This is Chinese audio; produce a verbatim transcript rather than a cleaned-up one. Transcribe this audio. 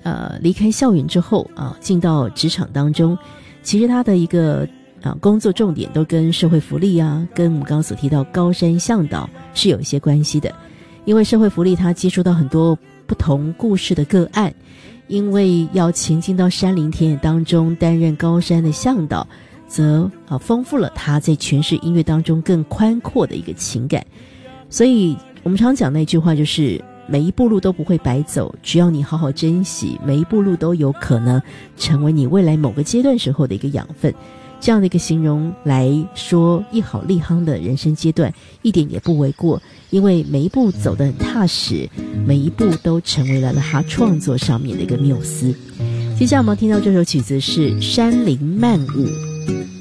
呃离开校园之后啊，进到职场当中，其实他的一个啊工作重点都跟社会福利啊，跟我们刚刚所提到高山向导是有一些关系的。因为社会福利他接触到很多不同故事的个案，因为要前进到山林田野当中担任高山的向导，则啊丰富了他在诠释音乐当中更宽阔的一个情感。所以我们常讲那句话，就是每一步路都不会白走，只要你好好珍惜，每一步路都有可能成为你未来某个阶段时候的一个养分。这样的一个形容来说一好立夯的人生阶段一点也不为过，因为每一步走得很踏实，每一步都成为了他创作上面的一个缪斯。接下来我们听到这首曲子是《山林漫舞》。